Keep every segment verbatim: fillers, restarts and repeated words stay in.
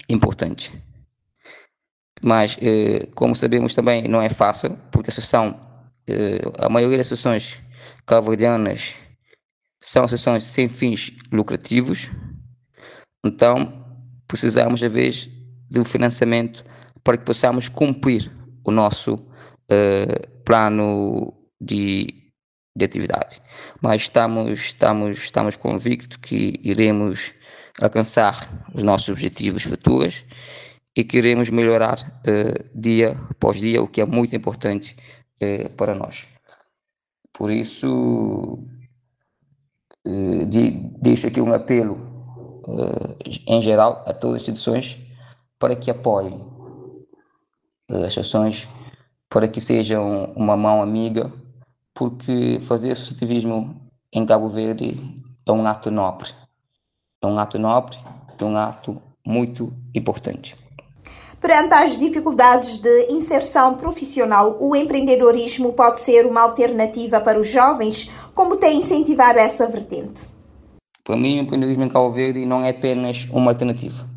importantes. Mas, eh, como sabemos também, não é fácil, porque a associação, eh, a maioria das associações cabo-verdianas são associações sem fins lucrativos, então precisamos, às vezes, de um financiamento para que possamos cumprir o nosso eh, plano de, de atividade. Mas estamos, estamos, estamos convictos que iremos alcançar os nossos objetivos futuros e que iremos melhorar eh, dia após dia, o que é muito importante eh, para nós. Por isso, eh, de, deixo aqui um apelo eh, em geral a todas as instituições para que apoiem eh, as ações, para que sejam uma mão amiga, porque fazer associativismo em Cabo Verde é um ato nobre, é um ato nobre, é um ato muito importante. Perante as dificuldades de inserção profissional, o empreendedorismo pode ser uma alternativa para os jovens? Como tem incentivado essa vertente? Para mim, o empreendedorismo em Cabo Verde não é apenas uma alternativa.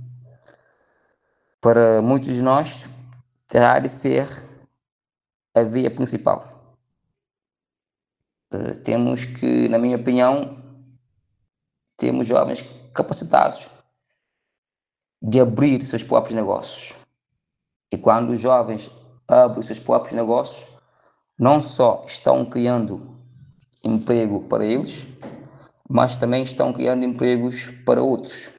Para muitos de nós, terá de ser a via principal. Uh, temos que, na minha opinião, temos jovens capacitados de abrir seus próprios negócios. E quando os jovens abrem seus próprios negócios, não só estão criando emprego para eles, mas também estão criando empregos para outros.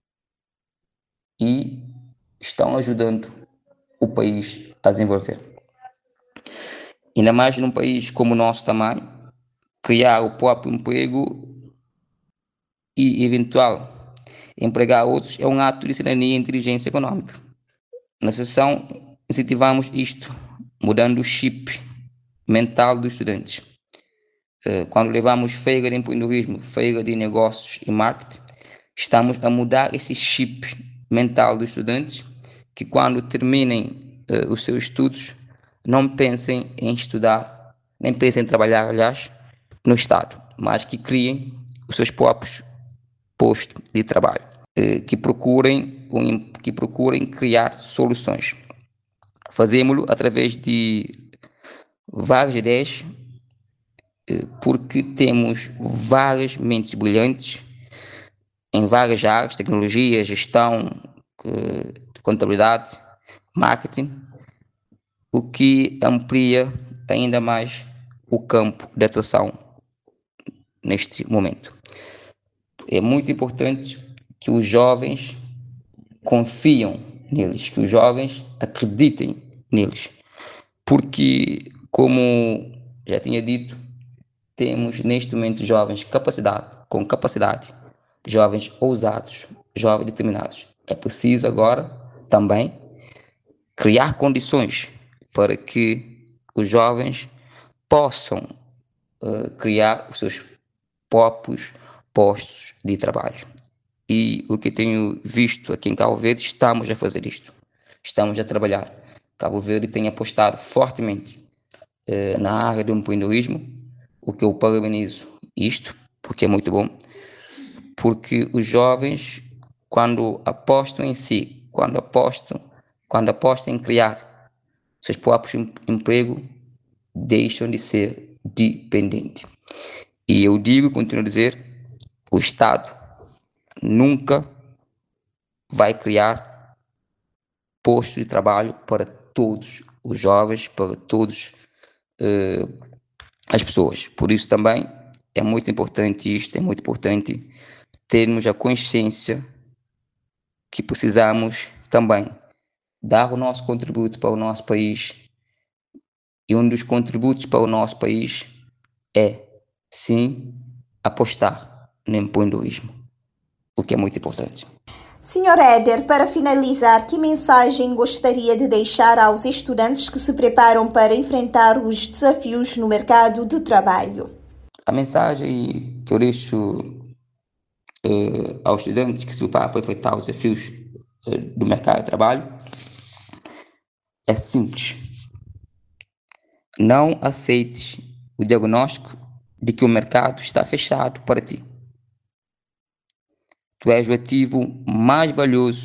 E estão ajudando o país a desenvolver. Ainda mais num país como o nosso tamanho, criar o próprio emprego e eventual empregar outros é um ato de cidadania e inteligência econômica. Na associação, incentivamos isto, mudando o chip mental dos estudantes. Quando levamos feira de empreendedorismo, feira de negócios e marketing, estamos a mudar esse chip mental dos estudantes, que quando terminem uh, os seus estudos, não pensem em estudar, nem pensem em trabalhar, aliás, no Estado, mas que criem os seus próprios postos de trabalho, uh, que, procurem, um, que procurem criar soluções. Fazemos-lo através de várias ideias, uh, porque temos várias mentes brilhantes em várias áreas, tecnologia, gestão, contabilidade, marketing, o que amplia ainda mais o campo de atuação neste momento. É muito importante que os jovens confiam neles, que os jovens acreditem neles, porque, como já tinha dito, temos neste momento jovens capacidade, com capacidade, jovens ousados, jovens determinados. É preciso agora também criar condições para que os jovens possam uh, criar os seus próprios postos de trabalho. E o que tenho visto aqui em Cabo Verde, estamos a fazer isto. Estamos a trabalhar. Cabo Verde tem apostado fortemente uh, na área do empreendedorismo, o que eu parabenizo isto, porque é muito bom. Porque os jovens, quando apostam em si, quando apostam, quando apostam em criar seus próprios empregos, deixam de ser dependentes. E eu digo, continuo a dizer, o Estado nunca vai criar postos de trabalho para todos os jovens, para todas uh, as pessoas. Por isso também é muito importante isto, é muito importante termos a consciência que precisamos também dar o nosso contributo para o nosso país, e um dos contributos para o nosso país é, sim, apostar no empreendedorismo, o que é muito importante. senhor Éder, para finalizar, que mensagem gostaria de deixar aos estudantes que se preparam para enfrentar os desafios no mercado de trabalho? A mensagem que eu deixo Uh, aos estudantes que se preparam para enfrentar os desafios uh, do mercado de trabalho é simples. Não aceites o diagnóstico de que o mercado está fechado para ti. Tu és o ativo mais valioso